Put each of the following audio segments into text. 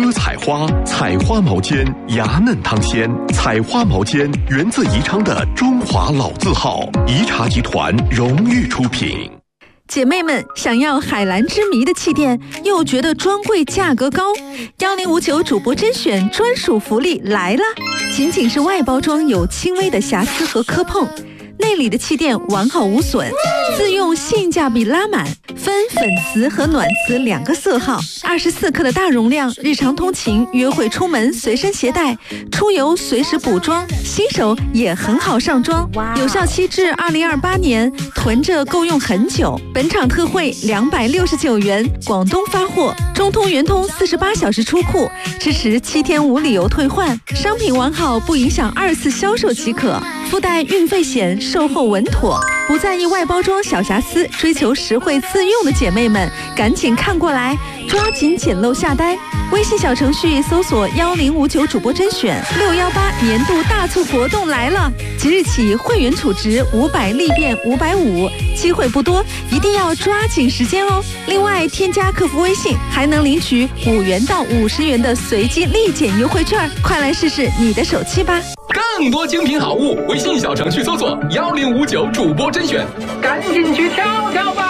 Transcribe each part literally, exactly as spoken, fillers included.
歌采花，采花毛尖，芽嫩汤鲜。采花毛尖源自宜昌的中华老字号，宜茶集团荣誉出品。 姐妹们，想要海蓝之谜的气垫，又觉得专柜价格高？幺零五九主播甄选专属福利来了！仅仅是外包装有轻微的瑕疵和磕碰，内里的气垫完好无损，自用性价比拉满，分粉瓷和暖瓷两个色号，二十四克的大容量，日常通勤、约会出门随身携带，出游随时补妆，新手也很好上妆，有效期至二零二八年，囤着够用很久。本场特惠两百六十九元，广东发货，中通、圆通四十八小时出库，支持七天无理由退换，商品完好不影响二次销售即可，附带运费险，售后稳妥。不在意外包装小瑕疵，追求实惠自用的姐妹们，赶紧看过来，抓紧捡漏下单。微信小程序搜索幺零五九主播甄选，六幺八年度大促活动来了！即日起会员储值五百立变五百五，机会不多，一定要抓紧时间哦。另外，添加客服微信还能领取五元到五十元的随机立减优惠券，快来试试你的手气吧！ 更多精品好物，微信小程序搜索幺零五九主播甄选，赶紧去挑挑吧！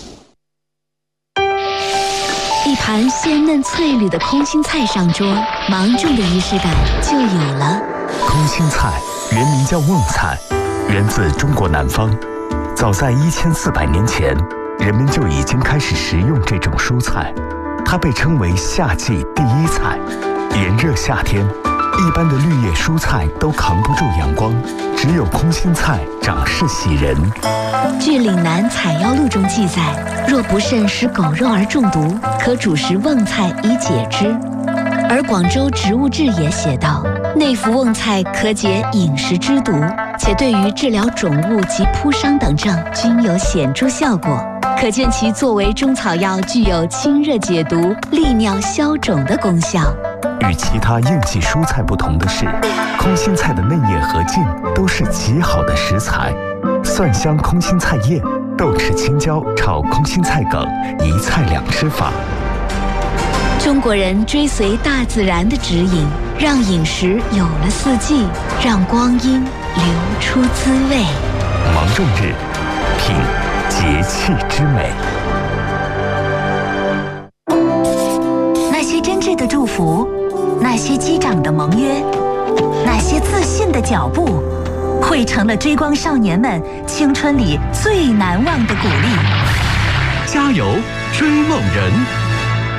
一盘鲜嫩翠绿的空心菜上桌，芒种的仪式感就有了。 空心菜原名叫瓮菜，源自中国南方。早在一千四百年前，人们就已经开始食用这种蔬菜，它被称为夏季第一菜。炎热夏天，一般的绿叶蔬菜都扛不住阳光，只有空心菜长势喜人。 据岭南采药录中记载，若不慎食狗肉而中毒，可煮食瓮菜以解之。而广州植物志也写道，内服瓮菜可解饮食之毒，且对于治疗肿物及扑伤等症均有显著效果，可见其作为中草药具有清热解毒、利尿消肿的功效。 与其他应季蔬菜不同的是，空心菜的嫩叶和茎都是极好的食材。蒜香空心菜叶、豆豉青椒炒空心菜梗，一菜两吃法。 中国人追随大自然的指引，让饮食有了四季，让光阴流出滋味。 芒种日，品节气之美。 那些真挚的祝福，那些击掌的盟约，那些自信的脚步，汇成了追光少年们青春里最难忘的鼓励。 加油，追梦人！